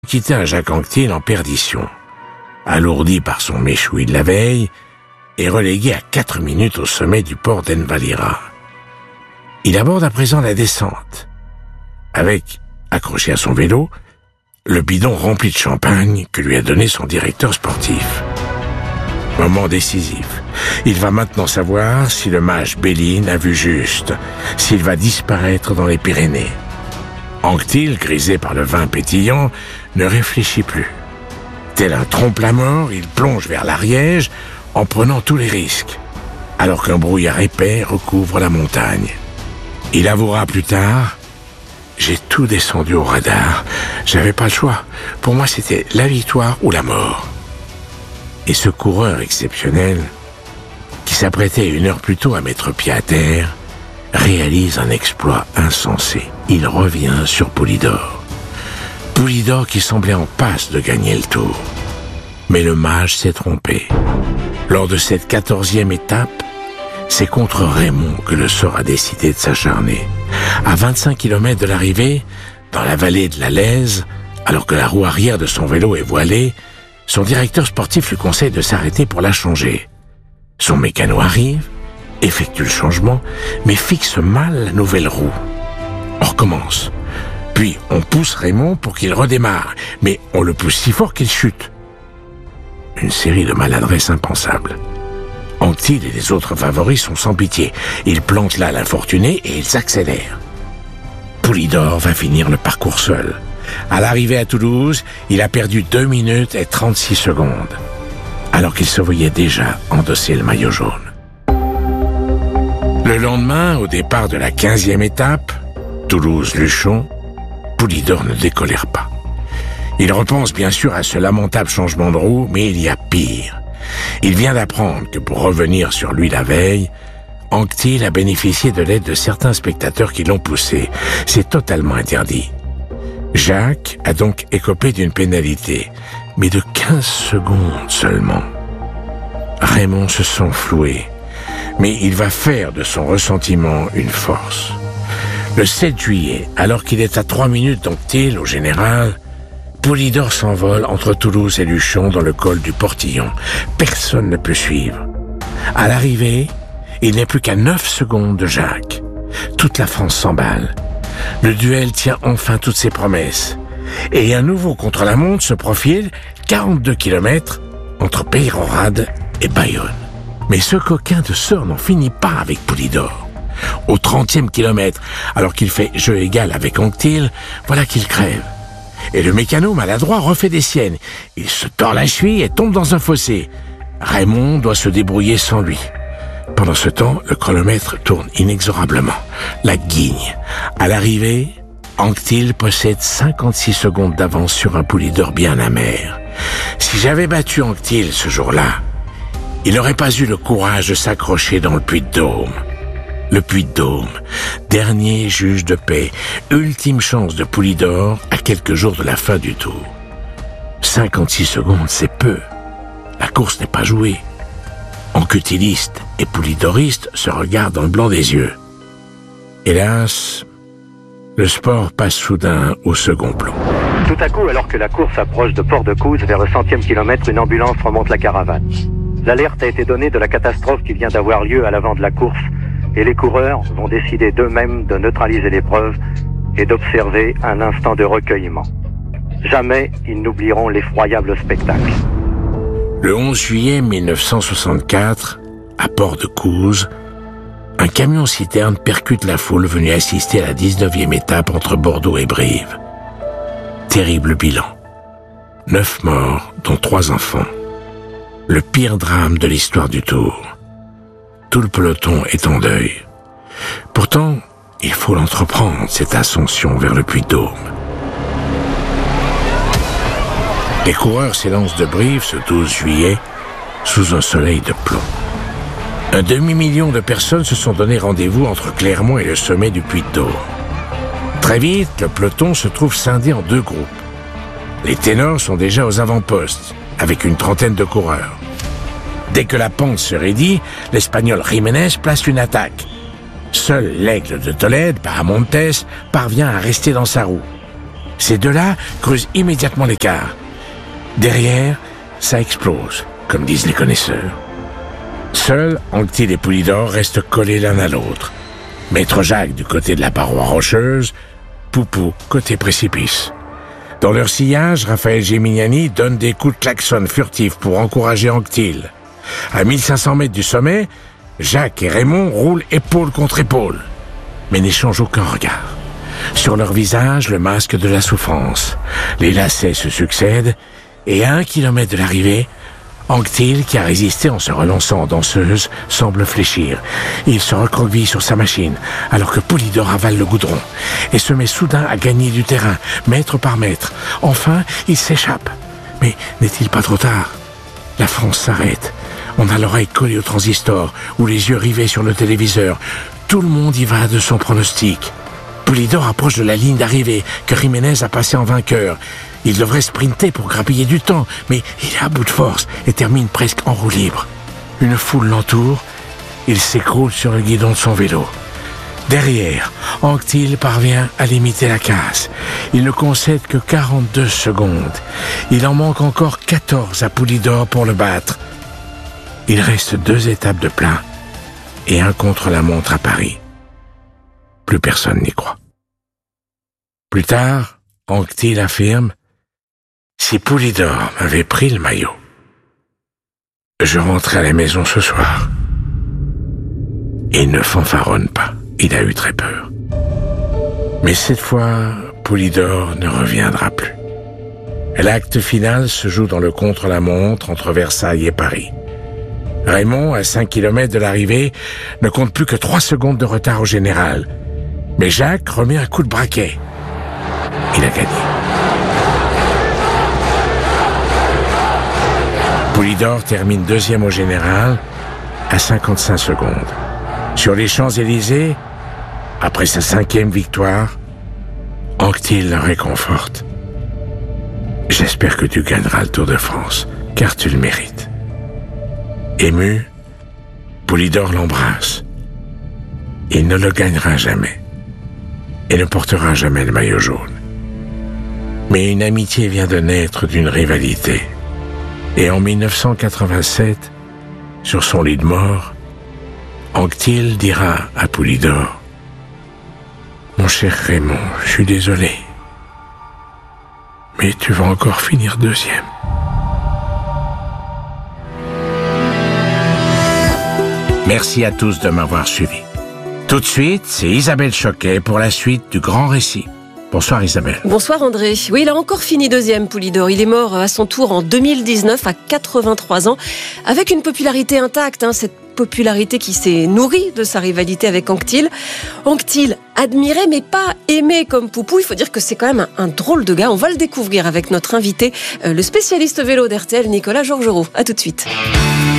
quittait un Jacques Anquetil en perdition, alourdi par son méchoui de la veille et relégué à 4 minutes au sommet du port d'Envalira. Il aborde à présent la descente, avec, accroché à son vélo, le bidon rempli de champagne que lui a donné son directeur sportif. Moment décisif. Il va maintenant savoir si le mage Béline a vu juste, s'il va disparaître dans les Pyrénées. Anquetil, grisé par le vin pétillant, ne réfléchit plus. Tel un trompe-la-mort, il plonge vers l'Ariège en prenant tous les risques, alors qu'un brouillard épais recouvre la montagne. Il avouera plus tard: j'ai tout descendu au radar. J'avais pas le choix. Pour moi, c'était la victoire ou la mort. Et ce coureur exceptionnel, qui s'apprêtait 1 heure plus tôt à mettre pied à terre, réalise un exploit insensé. Il revient sur Poulidor. Poulidor qui semblait en passe de gagner le tour. Mais le mage s'est trompé. Lors de cette 14e étape, c'est contre Raymond que le sort a décidé de s'acharner. À 25 km de l'arrivée, dans la vallée de la Lèze, alors que la roue arrière de son vélo est voilée, son directeur sportif lui conseille de s'arrêter pour la changer. Son mécano arrive, effectue le changement, mais fixe mal la nouvelle roue. On recommence. Puis on pousse Raymond pour qu'il redémarre, mais on le pousse si fort qu'il chute. Une série de maladresses impensables. Anquetil et les autres favoris sont sans pitié. Ils plantent là l'infortuné et ils accélèrent. Poulidor va finir le parcours seul. À l'arrivée à Toulouse, il a perdu 2 minutes et 36 secondes, alors qu'il se voyait déjà endosser le maillot jaune. Le lendemain, au départ de la 15e étape, Toulouse-Luchon, Poulidor ne décolère pas. Il repense bien sûr à ce lamentable changement de roue, mais il y a pire. Il vient d'apprendre que pour revenir sur lui la veille, Anquetil a bénéficié de l'aide de certains spectateurs qui l'ont poussé. C'est totalement interdit. Jacques a donc écopé d'une pénalité, mais de 15 secondes seulement. Raymond se sent floué, mais il va faire de son ressentiment une force. Le 7 juillet, alors qu'il est à 3 minutes d'Anquetil au général, Poulidor s'envole entre Toulouse et Luchon dans le col du Portillon. Personne ne peut suivre. À l'arrivée, il n'est plus qu'à 9 secondes de Jacques. Toute la France s'emballe. Le duel tient enfin toutes ses promesses. Et un nouveau contre-la-montre se profile, 42 km, entre Peyrehorade et Bayonne. Mais ce coquin de sort n'en finit pas avec Poulidor. Au 30e kilomètre, alors qu'il fait jeu égal avec Anquetil, voilà qu'il crève. Et le mécano maladroit refait des siennes. Il se tord la cheville et tombe dans un fossé. Raymond doit se débrouiller sans lui. Pendant ce temps, le chronomètre tourne inexorablement. La guigne. À l'arrivée, Anquetil possède 56 secondes d'avance sur un Poulidor bien amer. Si j'avais battu Anquetil ce jour-là, il n'aurait pas eu le courage de s'accrocher dans le Puy-de-Dôme. Le Puy-de-Dôme, dernier juge de paix, ultime chance de Poulidor à quelques jours de la fin du tour. 56 secondes, c'est peu. La course n'est pas jouée. Anquetiliste et Poulidoriste se regardent dans le blanc des yeux. Hélas, le sport passe soudain au second plan. Tout à coup, alors que la course approche de Port-de-Couze, vers le 100e kilomètre, une ambulance remonte la caravane. L'alerte a été donnée de la catastrophe qui vient d'avoir lieu à l'avant de la course, et les coureurs vont décider d'eux-mêmes de neutraliser l'épreuve et d'observer un instant de recueillement. Jamais ils n'oublieront l'effroyable spectacle. Le 11 juillet 1964, à Port-de-Couze, un camion-citerne percute la foule venue assister à la 19e étape entre Bordeaux et Brive. Terrible bilan. 9 morts, dont 3 enfants. Le pire drame de l'histoire du Tour. Tout le peloton est en deuil. Pourtant, il faut l'entreprendre, cette ascension vers le Puy-de-Dôme. Les coureurs s'élancent de Brive ce 12 juillet sous un soleil de plomb. Un demi-million de personnes se sont donné rendez-vous entre Clermont et le sommet du Puy-de-Dôme. Très vite, le peloton se trouve scindé en 2 groupes. Les ténors sont déjà aux avant-postes, avec une trentaine de coureurs. Dès que la pente se raidit, l'Espagnol Jiménez place une attaque. Seul l'Aigle de Tolède, Paramontes, parvient à rester dans sa roue. Ces deux-là creusent immédiatement l'écart. Derrière, ça explose, comme disent les connaisseurs. Seuls, Anctil et Poulidor restent collés l'un à l'autre. Maître Jacques du côté de la paroi rocheuse, Poupou côté précipice. Dans leur sillage, Raphaël Gemignani donne des coups de klaxon furtifs pour encourager Anctil. À 1500 mètres du sommet, Jacques et Raymond roulent épaule contre épaule, mais n'échangent aucun regard. Sur leur visage, le masque de la souffrance. Les lacets se succèdent, et à 1 kilomètre de l'arrivée, Anctil, qui a résisté en se relançant en danseuse, semble fléchir. Il se recroqueville sur sa machine, alors que Poulidor avale le goudron, et se met soudain à gagner du terrain, mètre par mètre. Enfin, il s'échappe. Mais n'est-il pas trop tard? La France s'arrête. On a l'oreille collée au transistor, ou les yeux rivés sur le téléviseur. Tout le monde y va de son pronostic. Poulidor approche de la ligne d'arrivée, que Jiménez a passée en vainqueur. Il devrait sprinter pour grappiller du temps, mais il est à bout de force et termine presque en roue libre. Une foule l'entoure, il s'écroule sur le guidon de son vélo. Derrière, Anctil parvient à limiter la casse. Il ne concède que 42 secondes. Il en manque encore 14 à Poulidor pour le battre. Il reste 2 étapes de plein et un contre-la-montre à Paris. Plus personne n'y croit. Plus tard, Anctil affirme: si Poulidor m'avait pris le maillot, je rentrais à la maison ce soir. Il ne fanfaronne pas, il a eu très peur. Mais cette fois, Poulidor ne reviendra plus. L'acte final se joue dans le contre-la-montre entre Versailles et Paris. Raymond, à 5 kilomètres de l'arrivée, ne compte plus que 3 secondes de retard au général. Mais Jacques remet un coup de braquet. Il a gagné. Poulidor termine 2e au général à 55 secondes. Sur les Champs-Élysées, après sa 5e victoire, Anctil le réconforte. J'espère que tu gagneras le Tour de France, car tu le mérites. Ému, Poulidor l'embrasse. Il ne le gagnera jamais et ne portera jamais le maillot jaune. Mais une amitié vient de naître d'une rivalité. Et en 1987, sur son lit de mort, Anctil dira à Poulidor: mon cher Raymond, je suis désolé, mais tu vas encore finir 2e. Merci à tous de m'avoir suivi. Tout de suite, c'est Isabelle Choquet pour la suite du grand récit. Bonsoir Isabelle. Bonsoir André. Oui, il a encore fini 2e, Poulidor. Il est mort à son tour en 2019 à 83 ans, avec une popularité intacte, cette popularité qui s'est nourrie de sa rivalité avec Anctil. Anctil, admiré mais pas aimé comme Poupou. Il faut dire que c'est quand même un drôle de gars. On va le découvrir avec notre invité, le spécialiste vélo d'RTL, Nicolas Georgerot. À tout de suite.